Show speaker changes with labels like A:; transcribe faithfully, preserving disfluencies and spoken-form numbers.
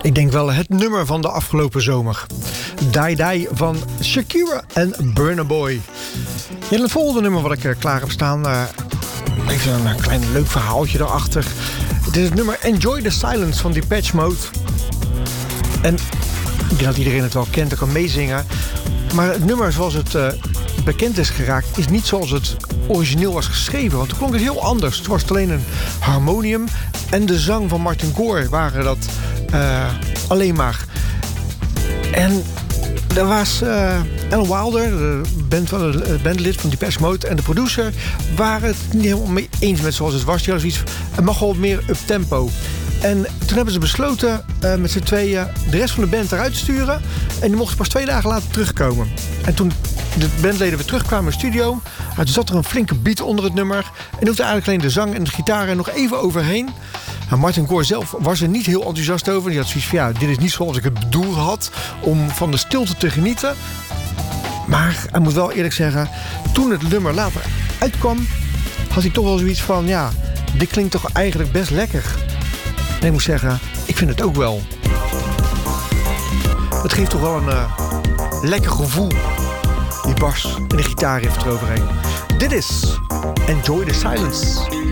A: Ik denk wel het nummer van de afgelopen zomer. Die Die van Shakira en Burna Boy. In het volgende nummer wat ik uh, klaar heb staan... Uh, even een uh, klein leuk verhaaltje erachter. Het is het nummer Enjoy the Silence van Depeche Mode. En ik denk dat iedereen het wel kent en kan meezingen. Maar het nummer zoals het uh, bekend is geraakt... is niet zoals het origineel was geschreven. Want toen klonk het heel anders. Het was alleen een harmonium. En de zang van Martin Gore waren dat uh, alleen maar. En er was uh, Alan Wilder, de band van de bandlid van Depeche Mode... en de producer waren het niet helemaal mee eens met zoals het was. Die hadden zoiets, het mag wel meer up-tempo. En toen hebben ze besloten uh, met z'n tweeën de rest van de band eruit te sturen. En die mochten pas twee dagen later terugkomen. En toen de bandleden weer terugkwamen in de studio... toen zat er een flinke beat onder het nummer. En die hoefde eigenlijk alleen de zang en de gitaar er nog even overheen. Nou, Martin Gore zelf was er niet heel enthousiast over. Die had zoiets van, ja, dit is niet zoals ik het bedoeld had... om van de stilte te genieten. Maar hij moet wel eerlijk zeggen... toen het nummer later uitkwam... had hij toch wel zoiets van... ja, dit klinkt toch eigenlijk best lekker... En ik moet zeggen, ik vind het ook wel. Het geeft toch wel een uh, lekker gevoel. Die bas en de gitaar heeft eroverheen. Dit is Enjoy the Silence.